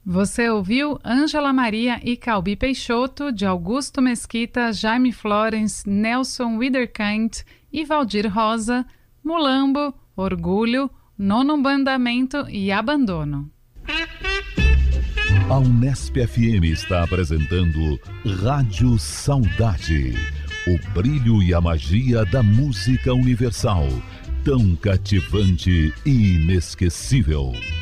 Você ouviu Ângela Maria e Calbi Peixoto, de Augusto Mesquita, Jaime Florence, Nelson Wiederkind e Valdir Rosa, Mulambo, Orgulho, Nono Mandamento e Abandono. A Unesp FM está apresentando Rádio Saudade, o brilho e a magia da música universal, tão cativante e inesquecível.